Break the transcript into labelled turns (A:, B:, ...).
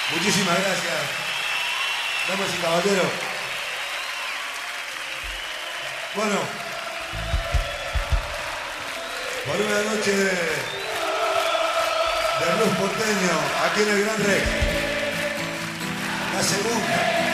A: Muchísimas gracias, damas y caballeros. Bueno, por una noche de blues porteño aquí en el Gran Rex, la segunda.